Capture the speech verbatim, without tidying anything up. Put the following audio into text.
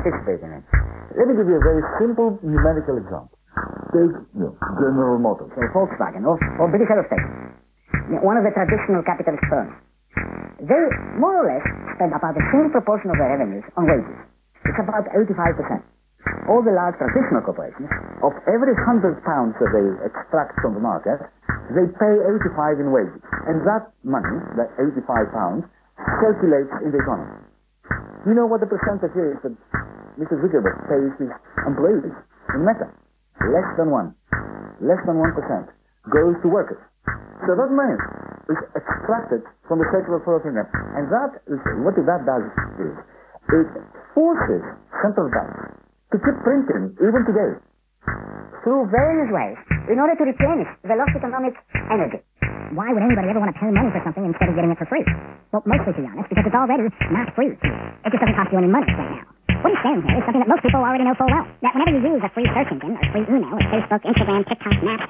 participate in it. Let me give you a very simple numerical example. Take you know, General Motors. Say Volkswagen or, or British Aerospace. One of the traditional capitalist firms. They more or less spend about the same proportion of their revenues on wages. It's about eighty-five percent. All the large traditional corporations, of every hundred pounds that they extract from the market, they pay eighty-five in wages. And that money, that eighty-five pounds, circulates in the economy. You know what the percentage is that Mister Zuckerberg pays his employees in Meta? Less than one. Less than one percent goes to workers. So that money is extracted from the circular program. And that is, what that does is, it forces central banks to keep printing, even today. Through various ways, in order to replenish velocity-economic energy. Why would anybody ever want to pay money for something instead of getting it for free? Well, mostly, to be honest, because it's already not free. It just doesn't cost you any money right now. What he's saying here is something that most people already know full well. That whenever you use a free search engine, or free email, or Facebook, Instagram, TikTok, Snap,